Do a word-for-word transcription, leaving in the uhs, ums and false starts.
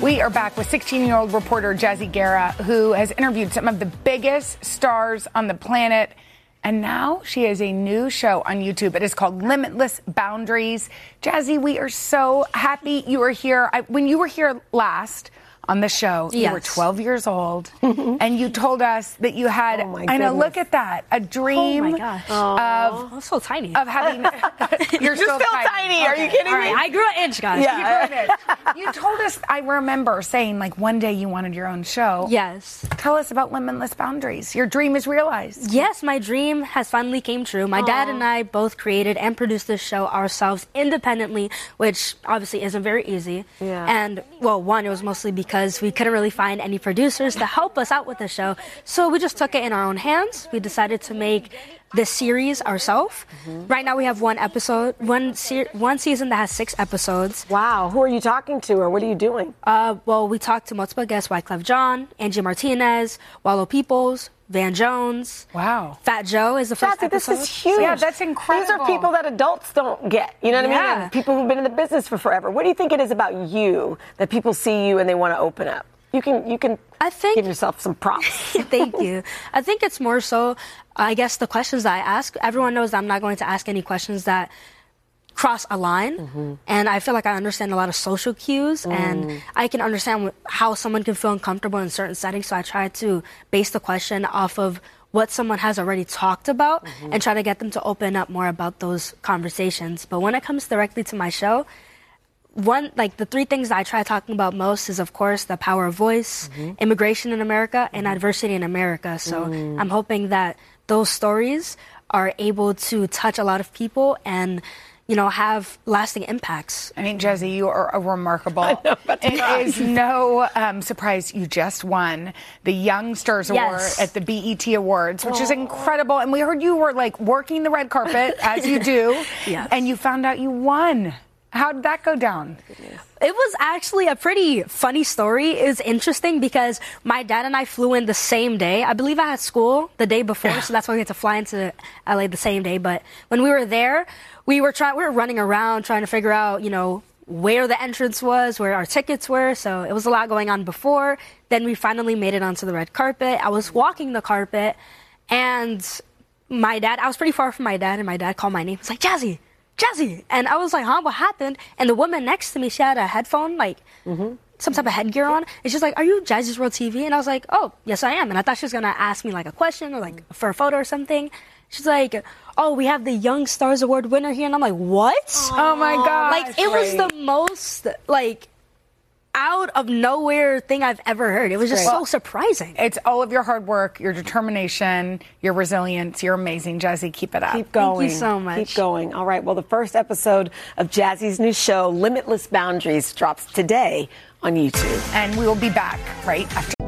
We are back with sixteen-year-old reporter Jazzy Guerra, who has interviewed some of the biggest stars on the planet. And now she has a new show on YouTube. It is called Limitless Boundaries. Jazzy, we are so happy you are here. I, when you were here last on the show, yes. you were twelve years old, and you told us that you had, oh my I know, goodness. look at that, a dream oh my gosh. of, I'm so tiny. of having, you're, you're still, still tiny. tiny. Are okay. you kidding All me? Right. I grew an inch, guys. Yeah. You grew an inch. You told us, I remember saying, like, one day you wanted your own show. Yes. Tell us about Limitless Boundaries. Your dream is realized. Yes, my dream has finally came true. My Aww. dad and I both created and produced this show ourselves independently, which obviously isn't very easy. Yeah. And, well, one, it was mostly because we couldn't really find any producers to help us out with the show. So we just took it in our own hands. We decided to make this series ourselves. Mm-hmm. Right now we have one episode, one se- one season that has six episodes. Wow. Who are you talking to, or what are you doing? Uh, well, we talked to multiple guests: Wyclef Jean, Angie Martinez, Wallow Peoples, Van Jones. Wow. Fat Joe is the first Jazzy, episode. This is huge. Yeah, that's incredible. These are people that adults don't get. You know what yeah. I mean? And people who've been in the business for forever. What do you think it is about you that people see you and they want to open up? You can you can I think, give yourself some props. Thank you. I think it's more so, I guess, the questions that I ask. Everyone knows that I'm not going to ask any questions that cross a line. Mm-hmm. And I feel like I understand a lot of social cues. Mm. And I can understand how someone can feel uncomfortable in certain settings. So I try to base the question off of what someone has already talked about mm-hmm. and try to get them to open up more about those conversations. But when it comes directly to my show, One, like the three things that I try talking about most is, of course, the power of voice, mm-hmm. immigration in America, and mm-hmm. adversity in America. So mm. I'm hoping that those stories are able to touch a lot of people and, you know, have lasting impacts. I mean, Jazzy, you are a remarkable. I know, it is no um, surprise you just won the Young Stars yes. Award at the B E T Awards, which Aww. is incredible. And we heard you were like working the red carpet, as you do, yes. and you found out you won. How did that go down? It was actually a pretty funny story. It was interesting because my dad and I flew in the same day. I believe I had school the day before, so that's why we had to fly into L A the same day. But when we were there, we were trying, we were running around trying to figure out, you know, where the entrance was, where our tickets were. So it was a lot going on before. Then we finally made it onto the red carpet. I was walking the carpet, and my dad, I was pretty far from my dad, and my dad called my name. He's like, Jazzy. Jazzy. And I was like, huh, what happened? And the woman next to me, she had a headphone, like mm-hmm. some type of headgear on. And she's like, are you Jazzy's World T V? And I was like, oh, yes, I am. And I thought she was going to ask me like a question or like for a photo or something. She's like, oh, we have the Young Stars Award winner here. And I'm like, what? Aww. Oh, my God. Like, it was the most, like, out of nowhere thing I've ever heard. It was just well, so surprising. It's all of your hard work, your determination, your resilience. You're amazing, Jazzy. Keep it up. Keep going. Thank you so much. Keep going. All right. Well, the first episode of Jazzy's new show, Limitless Boundaries, drops today on YouTube. And we will be back right after.